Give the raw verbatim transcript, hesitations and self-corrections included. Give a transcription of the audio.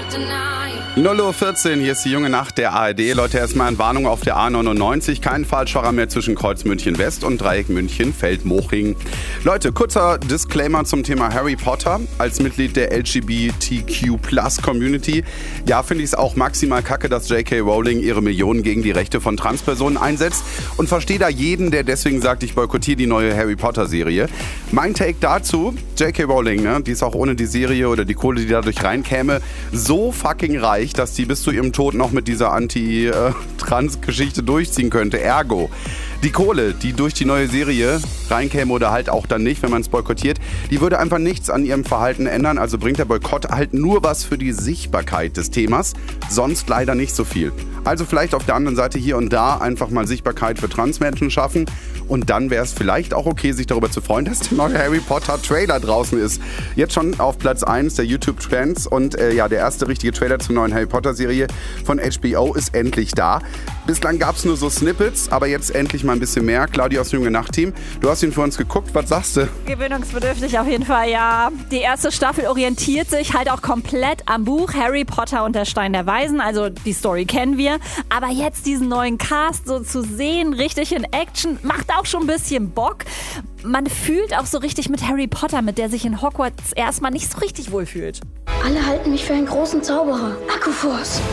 null Uhr vierzehn, hier ist die junge Nacht der A R D. Leute, erstmal in Warnung auf der A neunundneunzig. Kein Falschfahrer mehr zwischen Kreuz München West und Dreieck München Feldmoching. Leute, kurzer Disclaimer zum Thema Harry Potter. Als Mitglied der L G B T Q Plus Community, ja, finde ich es auch maximal kacke, dass J K Rowling ihre Millionen gegen die Rechte von Transpersonen einsetzt, und verstehe da jeden, der deswegen sagt, ich boykottiere die neue Harry Potter Serie. Mein Take dazu: J K Rowling, ne, die ist auch ohne die Serie oder die Kohle, die dadurch reinkäme, so fucking reich, dass die bis zu ihrem Tod noch mit dieser Anti-Trans-Geschichte durchziehen könnte. Ergo, die Kohle, die durch die neue Serie reinkäme oder halt auch dann nicht, wenn man es boykottiert, die würde einfach nichts an ihrem Verhalten ändern. Also bringt der Boykott halt nur was für die Sichtbarkeit des Themas, sonst leider nicht so viel. Also vielleicht auf der anderen Seite hier und da einfach mal Sichtbarkeit für Transmenschen schaffen, und dann wäre es vielleicht auch okay, sich darüber zu freuen, dass der neue Harry Potter Trailer draußen ist. Jetzt schon auf Platz eins der YouTube Trends, und äh, ja, der erste richtige Trailer zur neuen Harry Potter Serie von H B O ist endlich da. Bislang gab es nur so Snippets, aber jetzt endlich mal ein bisschen mehr. Claudia aus dem Junge Nacht Team, du hast ihn für uns geguckt, was sagst du? Gewöhnungsbedürftig auf jeden Fall, ja. Die erste Staffel orientiert sich halt auch komplett am Buch Harry Potter und der Stein der Weisen, also die Story kennen wir. Aber jetzt diesen neuen Cast so zu sehen, richtig in Action, macht auch schon ein bisschen Bock. Man fühlt auch so richtig mit Harry Potter, mit der sich in Hogwarts erstmal nicht so richtig wohlfühlt. Alle halten mich für einen großen Zauberer. Akkuforce.